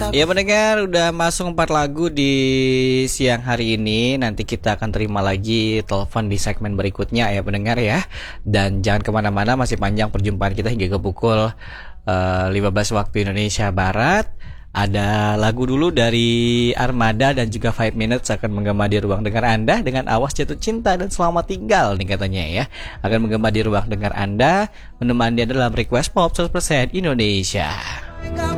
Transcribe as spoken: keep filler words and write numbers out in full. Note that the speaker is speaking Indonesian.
Ya pendengar, udah masuk empat lagu di siang hari ini. Nanti kita akan terima lagi telepon di segmen berikutnya ya pendengar ya. Dan jangan kemana-mana, masih panjang perjumpaan kita hingga ke pukul uh, lima belas waktu Indonesia Barat. Ada lagu dulu dari Armada dan juga five minutes akan menggema di ruang dengar Anda dengan Awas Jatuh Cinta dan Selamat Tinggal nih katanya ya. Akan menggema di ruang dengar Anda, menemani Anda dalam request pop seratus persen Indonesia.